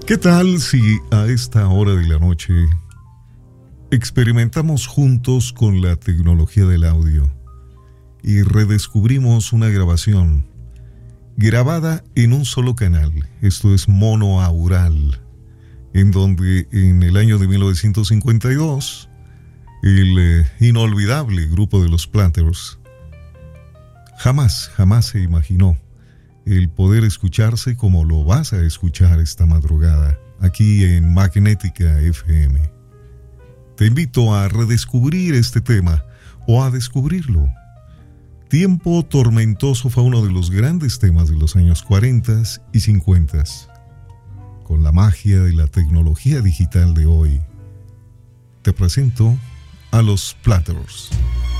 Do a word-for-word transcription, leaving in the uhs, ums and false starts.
¿Qué tal si a esta hora de la noche experimentamos juntos con la tecnología del audio y redescubrimos una grabación grabada en un solo canal? Esto es monoaural, en donde en el año de mil novecientos cincuenta y dos el eh, inolvidable grupo de los Platters jamás, jamás se imaginó el poder escucharse como lo vas a escuchar esta madrugada aquí en Magnética F M. Te invito a redescubrir este tema o a descubrirlo. Tiempo Tormentoso fue uno de los grandes temas de los años cuarenta y cincuenta. Con la magia de la tecnología digital de hoy, te presento a los Platters.